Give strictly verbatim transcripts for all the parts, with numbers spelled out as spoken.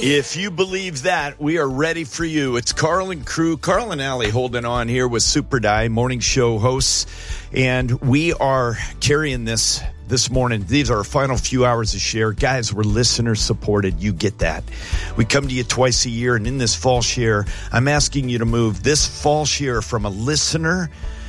If you believe that, we are ready for you. It's Carl and crew, Carl and Allie holding on here with Super Die, morning show hosts, and we are carrying this this morning. These are our final few hours of share. Guys, we're listener supported. You get that. We come to you twice a year, and in this fall share, I'm asking you to move this fall share from a listener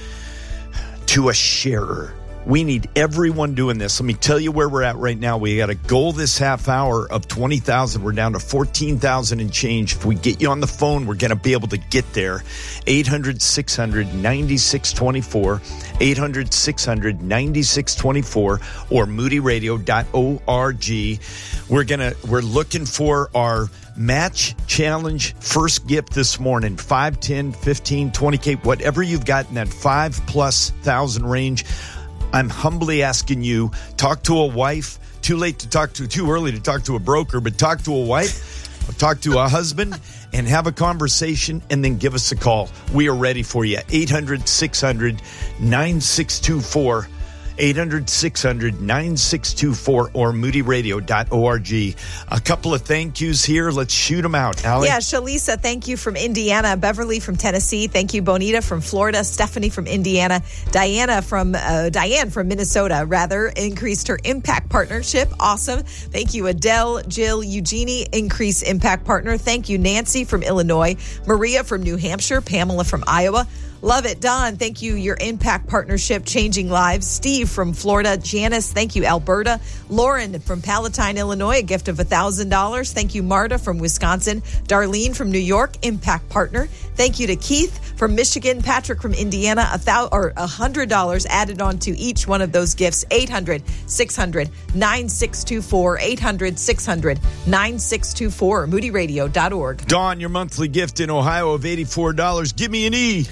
to a sharer. We need everyone doing this. Let me tell you where we're at right now. We got a goal this half hour of twenty thousand. We're down to fourteen thousand and change. If we get you on the phone, we're going to be able to get there. eight hundred, six hundred, ninety-six twenty-four, eight hundred, six hundred, ninety-six twenty-four, or moody radio dot org. We're going to, we're looking for our match challenge first gift this morning. five, ten, fifteen, twenty K, whatever you've got in that five plus thousand range. I'm humbly asking you, talk to a wife. Too late to talk to, too early to talk to a broker, but talk to a wife, talk to a husband, and have a conversation, and then give us a call. We are ready for you. eight hundred, six hundred, nine six two four. eight hundred, six hundred, nine six two four or moody radio dot org. A couple of thank yous here. Let's shoot them out. Allie? Yeah, Shalisa, thank you from Indiana. Beverly from Tennessee. Thank you, Bonita from Florida. Stephanie from Indiana. Diana from, uh, Diane from Minnesota, rather, increased her impact partnership. Awesome. Thank you, Adele, Jill, Eugenie, increase impact partner. Thank you, Nancy from Illinois. Maria from New Hampshire. Pamela from Iowa. Love it. Don, thank you. Your impact partnership, changing lives. Steve from Florida. Janice, thank you. Alberta. Lauren from Palatine, Illinois, a gift of one thousand dollars. Thank you. Marta from Wisconsin. Darlene from New York, impact partner. Thank you to Keith from Michigan. Patrick from Indiana, a thou- or one hundred dollars added on to each one of those gifts. eight hundred, six hundred, nine six two four. eight hundred, six hundred, nine six two four. moody radio dot org. Dawn, your monthly gift in Ohio of eighty-four dollars. Give me an E.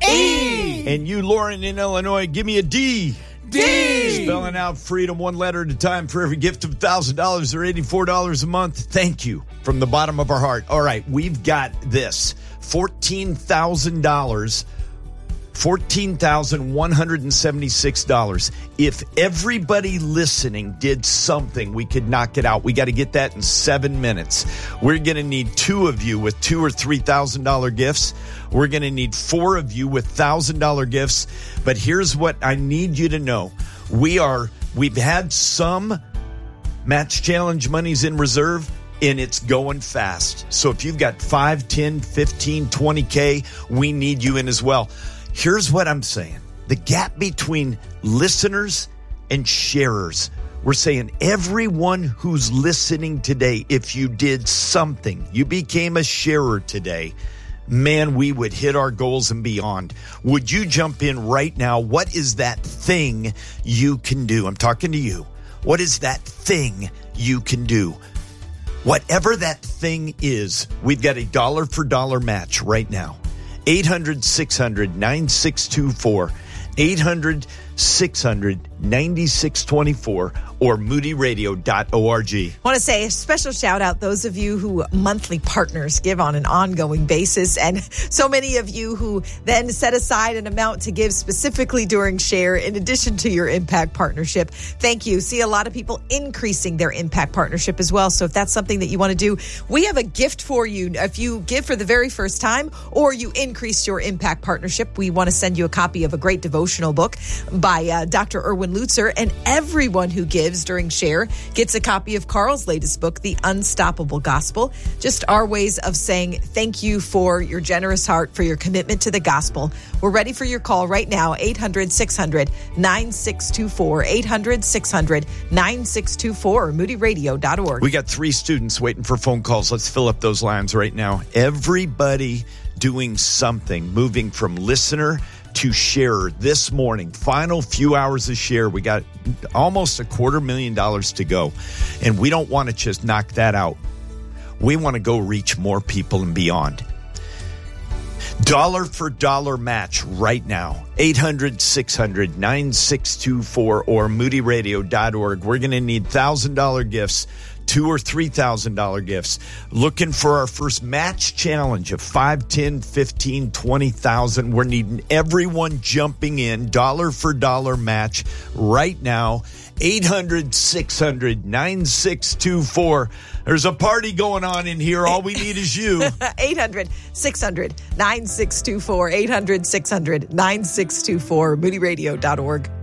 E. And you, Lauren, in Illinois, give me a D. D. Spelling out freedom one letter at a time for every gift of one thousand dollars or eighty-four dollars a month. Thank you from the bottom of our heart. All right, we've got this. fourteen thousand dollars. fourteen thousand one hundred seventy-six dollars. If everybody listening did something, we could knock it out. We got to get that in seven minutes. We're going to need two of you with two or three thousand dollar gifts. We're going to need four of you with thousand dollar gifts. But here's what I need you to know: we are we've had some match challenge monies in reserve, and it's going fast. So if you've got five, ten, fifteen, twenty K, we need you in as well. Here's what I'm saying. The gap between listeners and sharers. We're saying everyone who's listening today, if you did something, you became a sharer today, man, we would hit our goals and beyond. Would you jump in right now? What is that thing you can do? I'm talking to you. What is that thing you can do? Whatever that thing is, we've got a dollar for dollar match right now. eight hundred, six hundred, nine six two four, eight hundred, six hundred, ninety-six twenty-four, or moody radio dot org. I want to say a special shout out those of you who monthly partners give on an ongoing basis, and so many of you who then set aside an amount to give specifically during share in addition to your impact partnership. Thank you. See a lot of people increasing their impact partnership as well. So if that's something that you want to do, we have a gift for you. If you give for the very first time or you increase your impact partnership, we want to send you a copy of a great devotional book by uh, Doctor Erwin Lutzer, and everyone who gives during share gets a copy of Carl's latest book, The Unstoppable Gospel. Just our ways of saying thank you for your generous heart, for your commitment to the gospel. We're ready for your call right now. eight hundred, six hundred, nine six two four. eight hundred, six hundred, nine six two four. moody radio dot org. We got three students waiting for phone calls. Let's fill up those lines right now. Everybody doing something, moving from listener to share this morning. Final few hours of share. We got almost a quarter million dollars to go. And we don't want to just knock that out. We want to go reach more people and beyond. Dollar for dollar match right now. eight hundred, six hundred, nine six two four or moody radio dot org. We're going to need one thousand dollar gifts, two or three thousand dollar gifts. Looking for our first match challenge of five, ten, fifteen, twenty thousand. We're needing everyone jumping in. Dollar for dollar match right now. eight hundred, six hundred, nine six two four. There's a party going on in here. All we need is you. eight hundred, six hundred, nine six two four. eight hundred, six hundred, nine six two four. Moody Radio dot org.